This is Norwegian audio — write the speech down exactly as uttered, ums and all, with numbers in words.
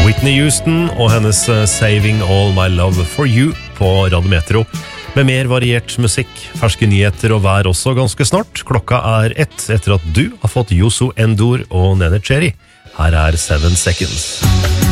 Whitney Houston og hennes Saving All My Love For You på Radio Metro. Med mer variert musikk, ferske nyheter og vær også ganske snart. Klokka er ett etter at du har fått Youssou N'Dour og Neneh Cherry. Her er Seven Seconds.